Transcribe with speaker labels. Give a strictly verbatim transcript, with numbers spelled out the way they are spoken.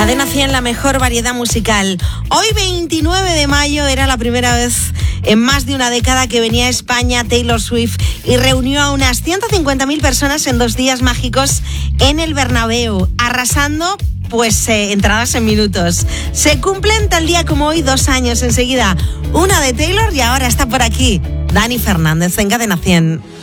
Speaker 1: Cadena cien, la mejor variedad musical. Hoy, veintinueve de mayo, era la primera vez en más de una década que venía a España Taylor Swift y reunió a unas ciento cincuenta mil personas en dos días mágicos en el Bernabéu, arrasando pues eh, entradas en minutos. Se cumplen tal día como hoy dos años enseguida. Una de Taylor y ahora está por aquí Dani Fernández en Cadena cien.